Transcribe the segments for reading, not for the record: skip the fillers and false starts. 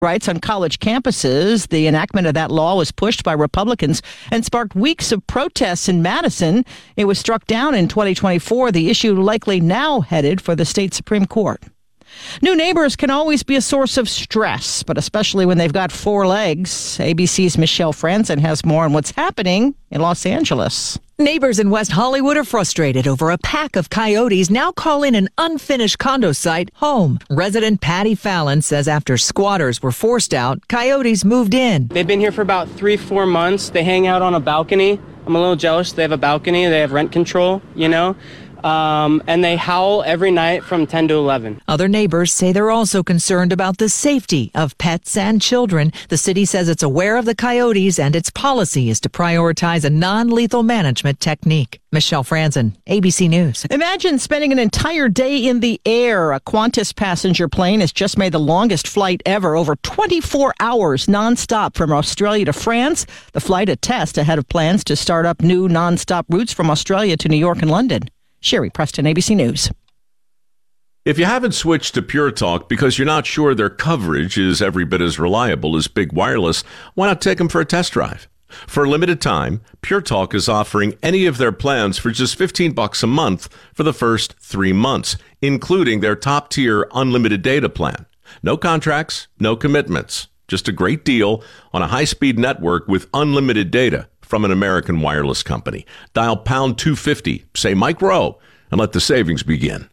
rights on college campuses. The enactment of that law was pushed by Republicans and sparked weeks of protests in Madison. It was struck down in 2024. The issue likely now headed for the state Supreme Court. New neighbors can always be a source of stress, but especially when they've got four legs. ABC's Michelle Franzen has more on what's happening in Los Angeles. Neighbors in West Hollywood are frustrated over a pack of coyotes now calling an unfinished condo site home. Resident Patty Fallon says after squatters were forced out, coyotes moved in. They've been here for about 3-4 months. They hang out on a balcony. I'm a little jealous. They have a balcony. They have rent control, and they howl every night from 10 to 11. Other neighbors say they're also concerned about the safety of pets and children. The city says it's aware of the coyotes and its policy is to prioritize a non-lethal management technique. Michelle Franzen, ABC News. Imagine spending an entire day in the air. A Qantas passenger plane has just made the longest flight ever, over 24 hours nonstop from Australia to France. The flight a test ahead of plans to start up new nonstop routes from Australia to New York and London. Sherry Preston, ABC News. If you haven't switched to Pure Talk because you're not sure their coverage is every bit as reliable as Big Wireless, why not take them for a test drive? For a limited time, Pure Talk is offering any of their plans for just $15 a month for the first 3 months, including their top-tier unlimited data plan. No contracts, no commitments. Just a great deal on a high-speed network with unlimited data from an American wireless company. Dial pound 250, say Mike Rowe, and let the savings begin.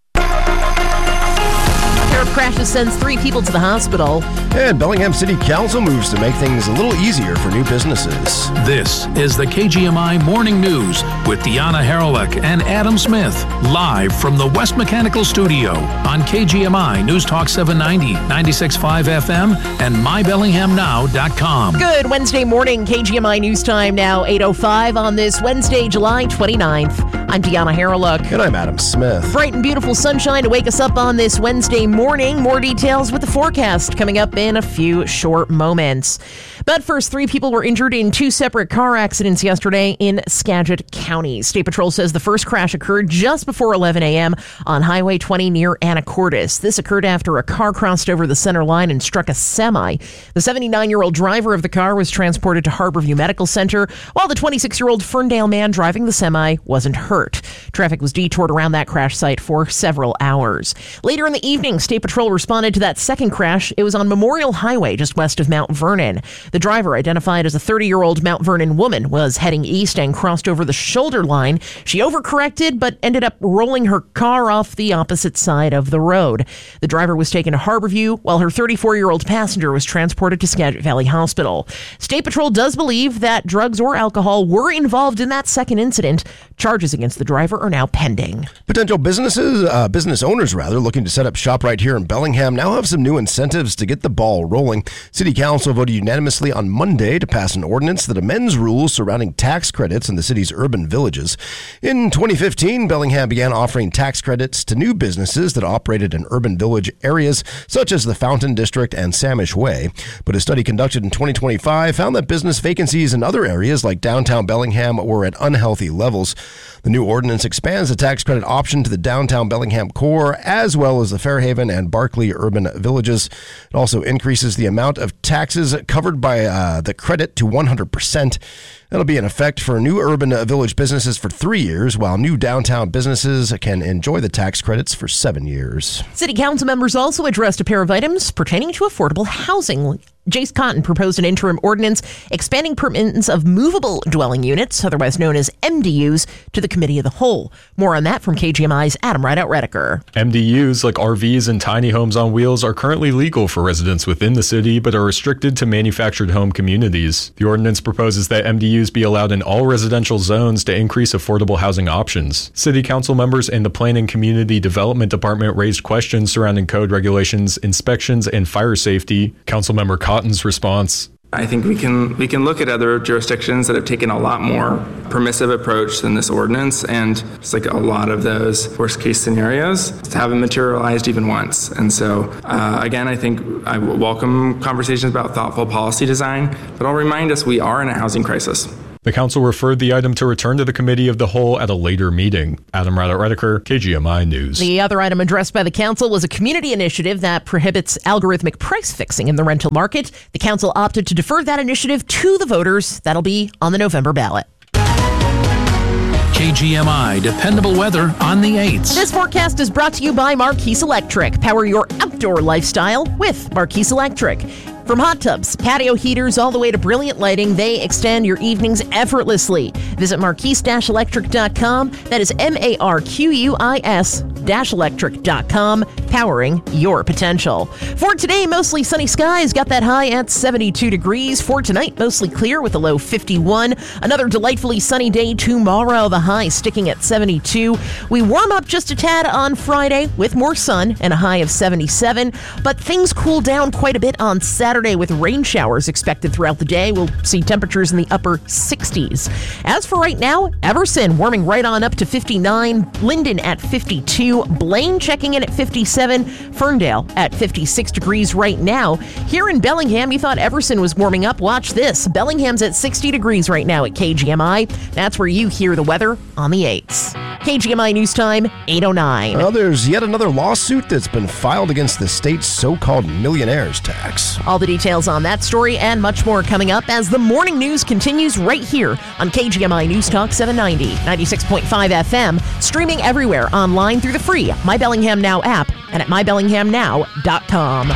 Pair of crashes sends 3 people to the hospital. And Bellingham City Council moves to make things a little easier for new businesses. This is the KGMI Morning News with Deanna Haralick and Adam Smith, live from the West Mechanical Studio on KGMI News Talk 790, 96.5 FM, and mybellinghamnow.com. Good Wednesday morning, KGMI News Time now 8:05 on this Wednesday, July 29th. I'm Deanna Haralick. And I'm Adam Smith. Bright and beautiful sunshine to wake us up on this Wednesday morning. More details with the forecast coming up in a few short moments. But first, 3 people were injured in 2 separate car accidents yesterday in Skagit County. State Patrol says the first crash occurred just before 11 a.m. on Highway 20 near Anacortes. This occurred after a car crossed over the center line and struck a semi. The 79-year-old driver of the car was transported to Harborview Medical Center, while the 26-year-old Ferndale man driving the semi wasn't hurt. Traffic was detoured around that crash site for several hours. Later in the evening, State Patrol responded to that second crash. It was on Memorial Highway just west of Mount Vernon. The driver, identified as a 30-year-old Mount Vernon woman, was heading east and crossed over the shoulder line. She overcorrected but ended up rolling her car off the opposite side of the road. The driver was taken to Harborview, while her 34-year-old passenger was transported to Skagit Valley Hospital. State Patrol does believe that drugs or alcohol were involved in that second incident. Charges against the driver are now pending. Potential business owners looking to set up shop right here in Bellingham now have some new incentives to get the ball rolling. City Council voted unanimously on Monday to pass an ordinance that amends rules surrounding tax credits in the city's urban villages. In 2015, Bellingham began offering tax credits to new businesses that operated in urban village areas such as the Fountain District and Samish Way. But a study conducted in 2025 found that business vacancies in other areas like downtown Bellingham were at unhealthy levels. The new ordinance expands the tax credit option to the downtown Bellingham core as well as the Fairhaven and Barclay urban villages. It also increases the amount of taxes covered by the credit to 100%. That'll be in effect for new urban village businesses for 3 years, while new downtown businesses can enjoy the tax credits for 7 years. City Council members also addressed a pair of items pertaining to affordable housing. Jace Cotton proposed an interim ordinance expanding permittance of movable dwelling units, otherwise known as MDUs, to the Committee of the Whole. More on that from KGMI's Adam Rideout-Redeker. MDUs, like RVs and tiny homes on wheels, are currently legal for residents within the city, but are restricted to manufactured home communities. The ordinance proposes that MDUs be allowed in all residential zones to increase affordable housing options. City Council members and the Planning Community Development Department raised questions surrounding code regulations, inspections, and fire safety. Councilmember Cotton's response: I think we can look at other jurisdictions that have taken a lot more permissive approach than this ordinance, and it's like a lot of those worst case scenarios haven't materialized even once. And so again, I think I welcome conversations about thoughtful policy design, but I'll remind us we are in a housing crisis. The council referred the item to return to the committee of the whole at a later meeting. Adam Radder-Redeker, KGMI News. The other item addressed by the council was a community initiative that prohibits algorithmic price fixing in the rental market. The council opted to defer that initiative to the voters. That'll be on the November ballot. KGMI dependable weather on the 8s. This forecast is brought to you by Marquise Electric. Power your outdoor lifestyle with Marquise Electric. From hot tubs, patio heaters, all the way to brilliant lighting, they extend your evenings effortlessly. Visit marquise-electric.com. That is MARQUIS-electric.com, powering your potential. For today, mostly sunny skies, got that high at 72 degrees. For tonight, mostly clear with a low 51. Another delightfully sunny day tomorrow, the high sticking at 72. We warm up just a tad on Friday with more sun and a high of 77, but things cool down quite a bit on Saturday with rain showers expected throughout the day. We'll see temperatures in the upper 60s. As for right now, Everson warming right on up to 59, Linden at 52, Blaine checking in at 57, Ferndale at 56 degrees right now. Here in Bellingham, you thought Everson was warming up. Watch this. Bellingham's at 60 degrees right now at KGMI. That's where you hear the weather on the 8s. KGMI News Time, 8:09. Well, there's yet another lawsuit that's been filed against the state's so-called millionaires tax. All the details on that story and much more coming up as the morning news continues right here on KGMI News Talk 790, 96.5 FM, streaming everywhere online through the free My Bellingham Now app and at mybellinghamnow.com.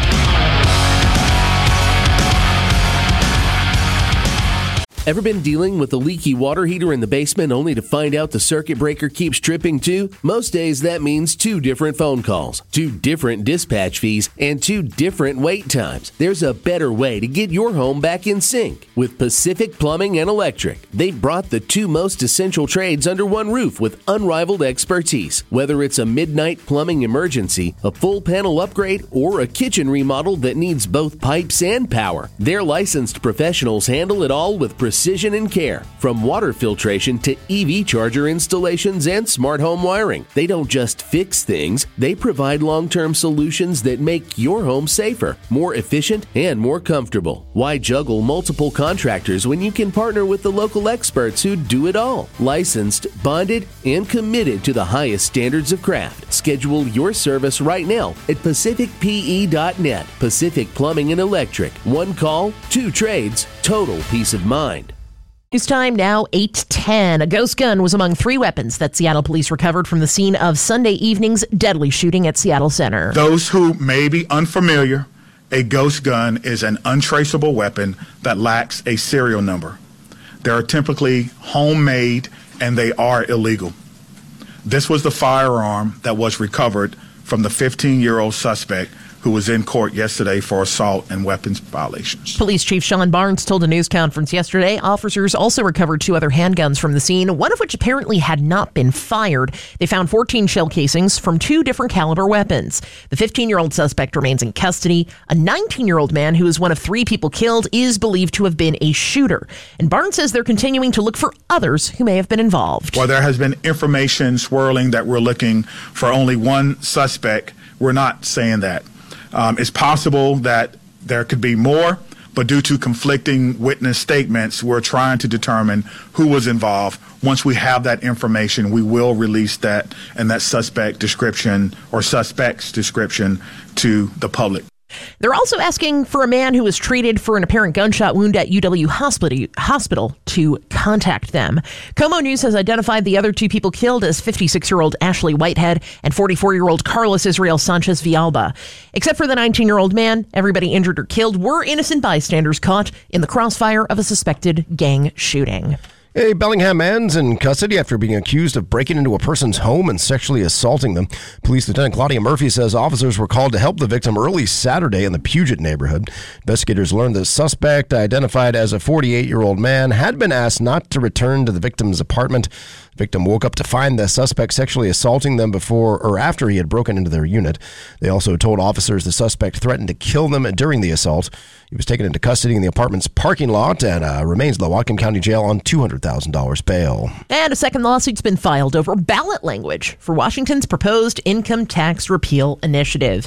Ever been dealing with a leaky water heater in the basement only to find out the circuit breaker keeps tripping too? Most days that means 2 different phone calls, 2 different dispatch fees, and 2 different wait times. There's a better way to get your home back in sync with Pacific Plumbing and Electric. They've brought the 2 most essential trades under one roof with unrivaled expertise. Whether it's a midnight plumbing emergency, a full panel upgrade, or a kitchen remodel that needs both pipes and power, their licensed professionals handle it all with precision and care. From water filtration to EV charger installations and smart home wiring. They don't just fix things, they provide long-term solutions that make your home safer, more efficient, and more comfortable. Why juggle multiple contractors when you can partner with the local experts who do it all? Licensed, bonded, and committed to the highest standards of craft. Schedule your service right now at pacificpe.net. Pacific Plumbing and Electric. 1 call, 2 trades, total peace of mind. News time now, 8:10. A ghost gun was among 3 weapons that Seattle police recovered from the scene of Sunday evening's deadly shooting at Seattle Center. Those who may be unfamiliar, a ghost gun is an untraceable weapon that lacks a serial number. They are typically homemade and they are illegal. This was the firearm that was recovered from the 15-year-old suspect who was in court yesterday for assault and weapons violations. Police Chief Sean Barnes told a news conference yesterday officers also recovered 2 other handguns from the scene, one of which apparently had not been fired. They found 14 shell casings from 2 different caliber weapons. The 15-year-old suspect remains in custody. A 19-year-old man who is one of 3 people killed is believed to have been a shooter. And Barnes says they're continuing to look for others who may have been involved. While there has been information swirling that we're looking for only one suspect, we're not saying that. It's possible that there could be more, but due to conflicting witness statements, we're trying to determine who was involved. Once we have that information, we will release that and that suspect description or suspect's description to the public. They're also asking for a man who was treated for an apparent gunshot wound at UW Hospital to contact them. Como News has identified the other 2 people killed as 56-year-old Ashley Whitehead and 44-year-old Carlos Israel Sanchez Villalba. Except for the 19-year-old man, everybody injured or killed were innocent bystanders caught in the crossfire of a suspected gang shooting. A Bellingham man's in custody after being accused of breaking into a person's home and sexually assaulting them. Police Lieutenant Claudia Murphy says officers were called to help the victim early Saturday in the Puget neighborhood. Investigators learned the suspect, identified as a 48-year-old man, had been asked not to return to the victim's apartment. The victim woke up to find the suspect sexually assaulting them before or after he had broken into their unit. They also told officers the suspect threatened to kill them during the assault. He was taken into custody in the apartment's parking lot and remains in the Whatcom County Jail on $200,000 bail. And a second lawsuit's been filed over ballot language for Washington's proposed income tax repeal initiative.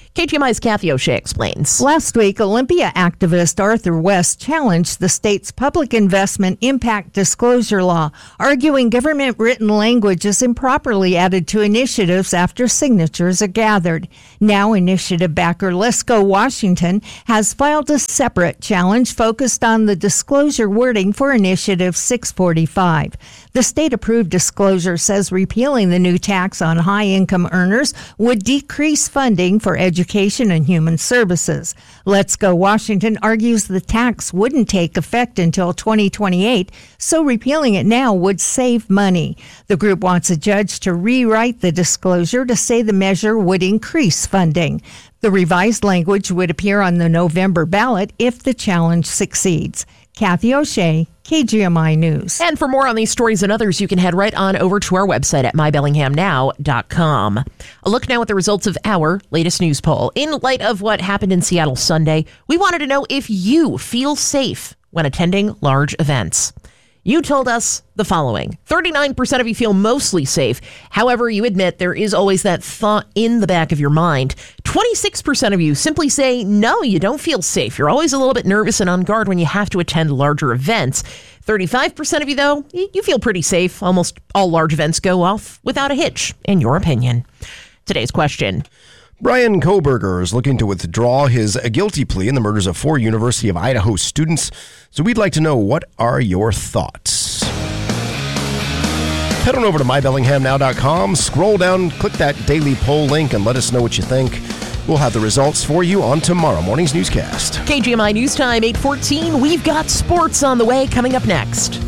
KGMI's Kathy O'Shea explains. Last week, Olympia activist Arthur West challenged the state's public investment impact disclosure law, arguing government written language is improperly added to initiatives after signatures are gathered. Now, initiative backer Let's Go Washington has filed a separate challenge focused on the disclosure wording for Initiative 645. The state-approved disclosure says repealing the new tax on high-income earners would decrease funding for education and human services. Let's Go Washington argues the tax wouldn't take effect until 2028, so repealing it now would save money. The group wants a judge to rewrite the disclosure to say the measure would increase funding. The revised language would appear on the November ballot if the challenge succeeds. Kathy O'Shea, KGMI News. And for more on these stories and others, you can head right on over to our website at mybellinghamnow.com. A look now at the results of our latest news poll. In light of what happened in Seattle Sunday, we wanted to know if you feel safe when attending large events. You told us the following. 39% of you feel mostly safe. However, you admit there is always that thought in the back of your mind. 26% of you simply say, no, you don't feel safe. You're always a little bit nervous and on guard when you have to attend larger events. 35% of you, though, you feel pretty safe. Almost all large events go off without a hitch, in your opinion. Today's question. Brian Kohberger is looking to withdraw his guilty plea in the murders of 4 University of Idaho students. So we'd like to know, what are your thoughts? Head on over to mybellinghamnow.com, scroll down, click that daily poll link, and let us know what you think. We'll have the results for you on tomorrow morning's newscast. KGMI News Time, 8:14. We've got sports on the way coming up next.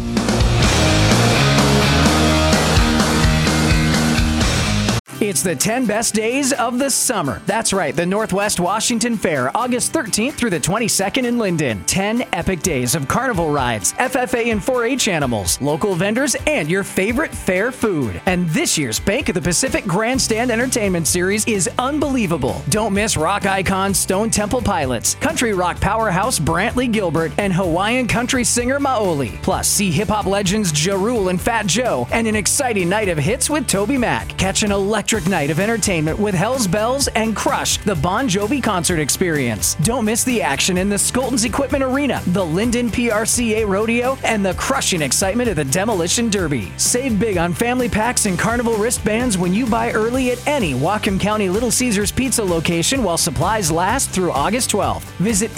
It's the 10 best days of the summer. That's right, the Northwest Washington Fair, August 13th through the 22nd in Linden. 10 epic days of carnival rides, FFA and 4-H animals, local vendors, and your favorite fair food. And this year's Bank of the Pacific Grandstand Entertainment Series is unbelievable. Don't miss rock icons Stone Temple Pilots, country rock powerhouse Brantley Gilbert, and Hawaiian country singer Maoli. Plus, see hip-hop legends Ja Rule and Fat Joe, and an exciting night of hits with Toby Mac. Catch an electric night of entertainment with Hell's Bells and Crush, the Bon Jovi concert experience. Don't miss the action in the Skolton's Equipment Arena, the Linden PRCA Rodeo, and the crushing excitement of the Demolition Derby. Save big on family packs and carnival wristbands when you buy early at any Whatcom County Little Caesars Pizza location while supplies last through August 12th. Visit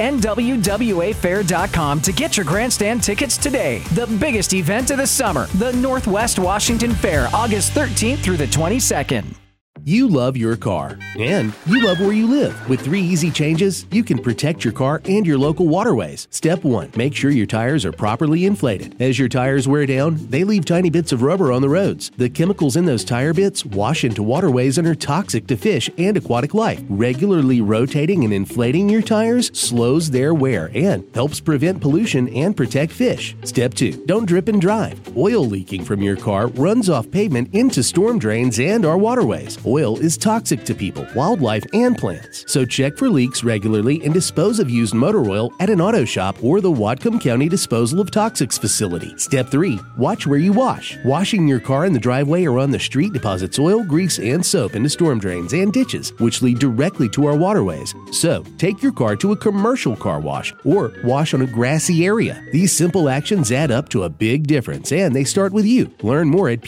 NWWAfair.com to get your grandstand tickets today. The biggest event of the summer, the Northwest Washington Fair, August 13th through the 22nd. You love your car, and you love where you live. With 3 easy changes, you can protect your car and your local waterways. Step 1, make sure your tires are properly inflated. As your tires wear down, they leave tiny bits of rubber on the roads. The chemicals in those tire bits wash into waterways and are toxic to fish and aquatic life. Regularly rotating and inflating your tires slows their wear and helps prevent pollution and protect fish. Step 2, don't drip and drive. Oil leaking from your car runs off pavement into storm drains and our waterways. Oil is toxic to people, wildlife, and plants. So check for leaks regularly and dispose of used motor oil at an auto shop or the Whatcom County Disposal of Toxics facility. Step 3, watch where you wash. Washing your car in the driveway or on the street deposits oil, grease, and soap into storm drains and ditches, which lead directly to our waterways. So take your car to a commercial car wash or wash on a grassy area. These simple actions add up to a big difference, and they start with you. Learn more at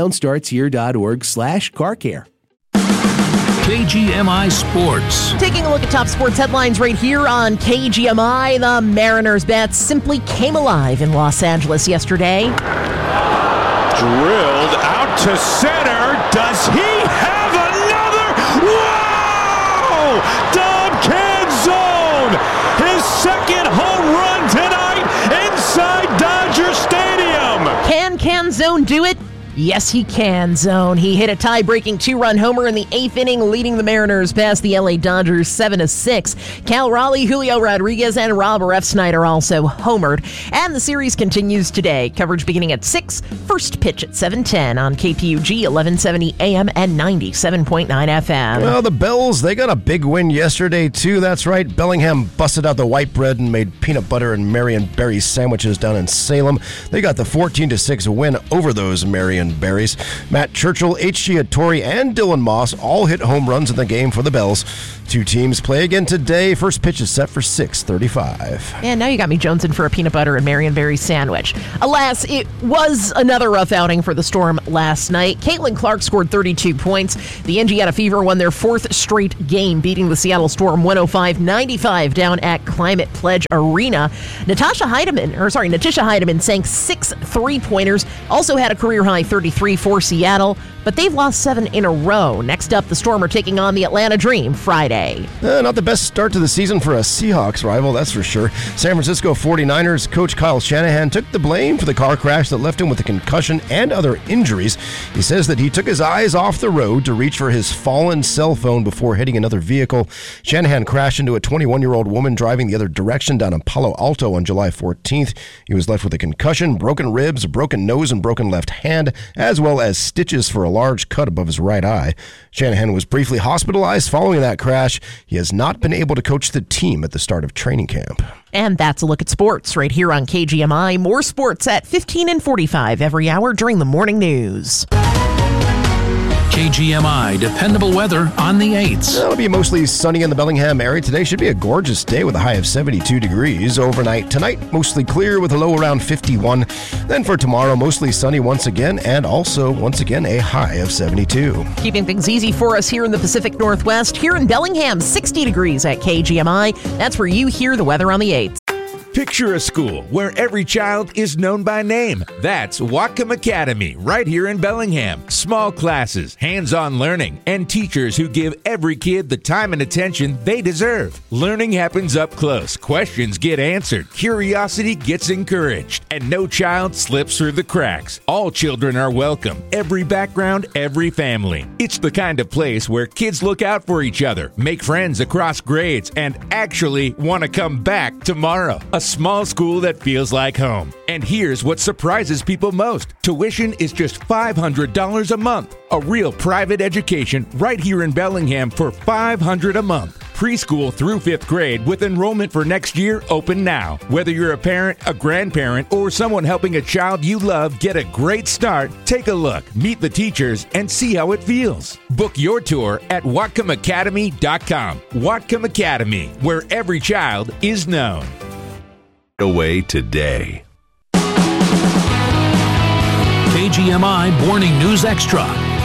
PugetSoundStartsHere.org/carcare. KGMI Sports. Taking a look at top sports headlines right here on KGMI. The Mariners' bats simply came alive in Los Angeles yesterday. Drilled out to center. Does he have another? Wow! Dom Canzone! His second home run tonight inside Dodger Stadium. Can Canzone do it? Yes, he can, Zone. He hit a tie-breaking 2-run homer in the 8th inning, leading the Mariners past the LA Dodgers 7-6. Cal Raleigh, Julio Rodriguez, and Rob Refsnyder also homered. And the series continues today. Coverage beginning at 6, first pitch at 7:10 on KPUG 1170 AM and 97.9 FM. Well, the Bells, they got a big win yesterday, too. That's right. Bellingham busted out the white bread and made peanut butter and Marion Berry sandwiches down in Salem. They got the 14-6 win over those Marion Berries. Matt Churchill, H.G. Hattori, and Dylan Moss all hit home runs in the game for the Bells. Two teams play again today. First pitch is set for 6:35. And now you got me jonesing for a peanut butter and Marionberry sandwich. Alas, it was another rough outing for the Storm last night. Caitlin Clark scored 32 points. The Indiana Fever won their fourth straight game, beating the Seattle Storm 105-95 down at Climate Pledge Arena. Natasha Heidemann sank 6 3-pointers. Also had a career-high 33 for Seattle, but they've lost 7 in a row. Next up, the Storm are taking on the Atlanta Dream Friday. Not the best start to the season for a Seahawks rival, that's for sure. San Francisco 49ers coach Kyle Shanahan took the blame for the car crash that left him with a concussion and other injuries. He says that he took his eyes off the road to reach for his fallen cell phone before hitting another vehicle. Shanahan crashed into a 21-year-old woman driving the other direction down in Palo Alto on July 14th. He was left with a concussion, broken ribs, a broken nose, and broken left hand, as well as stitches for a large cut above his right eye. Shanahan was briefly hospitalized following that crash. He has not been able to coach the team at the start of training camp. And that's a look at sports right here on KGMI. More sports at 15 and 45 every hour during the morning news. KGMI dependable weather on the 8s. It'll be mostly sunny in the Bellingham area. Today should be a gorgeous day with a high of 72 degrees. Overnight tonight, mostly clear with a low around 51. Then for tomorrow, mostly sunny once again, and also once again a high of 72. Keeping things easy for us here in the Pacific Northwest. Here in Bellingham, 60 degrees at KGMI. That's where you hear the weather on the 8s. Picture a school where every child is known by name. That's Whatcom Academy, right here in Bellingham. Small classes, hands-on learning, and teachers who give every kid the time and attention they deserve. Learning happens up close. Questions get answered. Curiosity gets encouraged. And no child slips through the cracks. All children are welcome. Every background, every family. It's the kind of place where kids look out for each other, make friends across grades, and actually want to come back tomorrow. A small school that feels like home. And here's what surprises people most. Tuition is just $500 a month. A real private education right here in Bellingham for $500 a month. Preschool through 5th grade with enrollment for next year open now. Whether you're a parent, a grandparent, or someone helping a child you love get a great start, take a look, meet the teachers, and see how it feels. Book your tour at WhatcomAcademy.com. Whatcom Academy, where every child is known. Away today. KGMI Morning News Extra.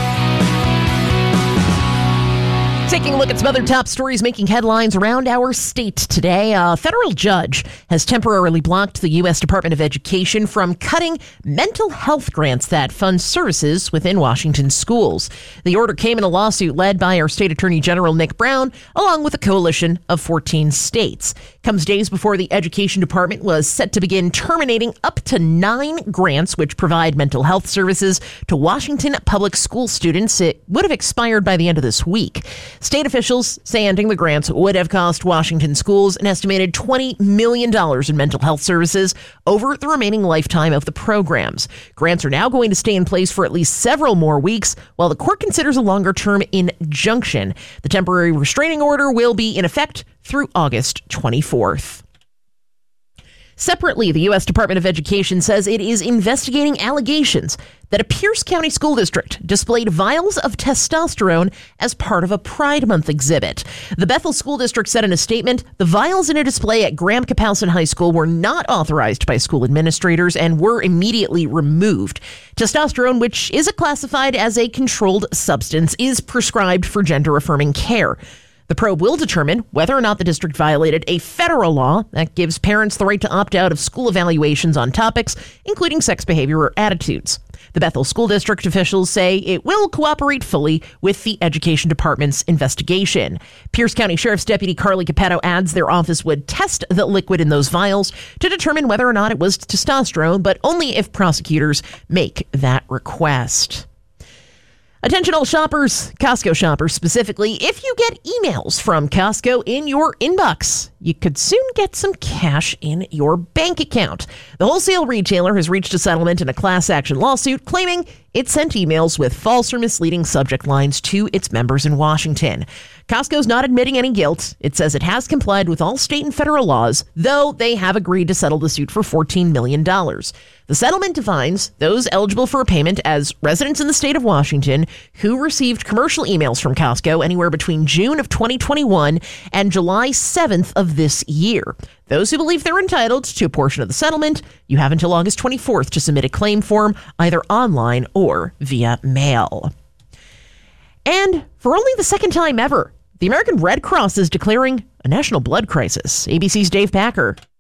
Taking a look at some other top stories making headlines around our state today. A federal judge has temporarily blocked the U.S. Department of Education from cutting mental health grants that fund services within Washington schools. The order came in a lawsuit led by our state attorney general, Nick Brown, along with a coalition of 14 states. Comes days before the Education Department was set to begin terminating up to 9 grants which provide mental health services to Washington public school students. It would have expired by the end of this week. State officials say ending the grants would have cost Washington schools an estimated $20 million in mental health services over the remaining lifetime of the programs. Grants are now going to stay in place for at least several more weeks while the court considers a longer-term injunction. The temporary restraining order will be in effect through August 24th. Separately, the U.S. Department of Education says it is investigating allegations that a Pierce County school district displayed vials of testosterone as part of a Pride Month exhibit. The Bethel School District said in a statement, the vials in a display at Graham Kapowsin High School were not authorized by school administrators and were immediately removed. Testosterone, which is classified as a controlled substance, is prescribed for gender-affirming care. The probe will determine whether or not the district violated a federal law that gives parents the right to opt out of school evaluations on topics, including sex behavior or attitudes. The Bethel School District officials say it will cooperate fully with the Education Department's investigation. Pierce County Sheriff's Deputy Carly Capetto adds their office would test the liquid in those vials to determine whether or not it was testosterone, but only if prosecutors make that request. Attention all shoppers, Costco shoppers specifically, if you get emails from Costco in your inbox, you could soon get some cash in your bank account. The wholesale retailer has reached a settlement in a class action lawsuit claiming it sent emails with false or misleading subject lines to its members in Washington. Costco's not admitting any guilt. It says it has complied with all state and federal laws, though they have agreed to settle the suit for $14 million. The settlement defines those eligible for a payment as residents in the state of Washington who received commercial emails from Costco anywhere between June of 2021 and July 7th of this year. Those who believe they're entitled to a portion of the settlement, you have until August 24th to submit a claim form either online or via mail. And for only the second time ever, the American Red Cross is declaring a national blood crisis. ABC's Dave Packer.